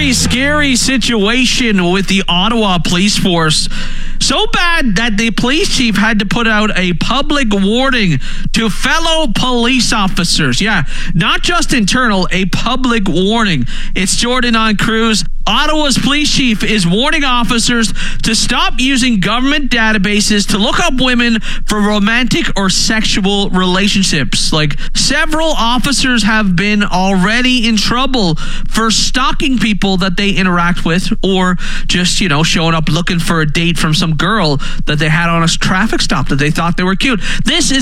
scary situation with the Ottawa police force. So bad that the police chief had to put out a public warning to fellow police officers. Yeah, not just internal, a public warning. It's Jordan on Cruise. Ottawa's police chief is warning officers to stop using government databases to look up women for romantic or sexual relationships. Like, several officers have been already in trouble for stalking people that they interact with, or just, showing up looking for a date from some girl that they had on a traffic stop that they thought they were cute. This is